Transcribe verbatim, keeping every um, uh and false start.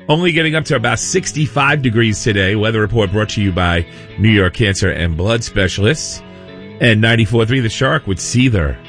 Only getting up to about sixty-five degrees today. Weather report brought to you by New York Cancer and Blood Specialists. And ninety-four point three The Shark with Seether.